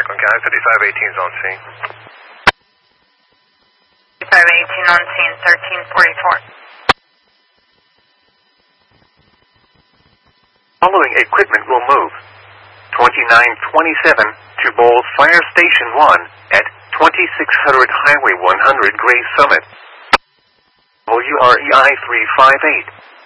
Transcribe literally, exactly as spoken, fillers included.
Franklin County, fifty-five eighteen is on scene. fifty-five eighteen on scene, thirteen forty-four. Following equipment will move. twenty-nine twenty-seven to Bowles Fire Station one at twenty-six hundred Highway one hundred Gray Summit. W R E I three five eight.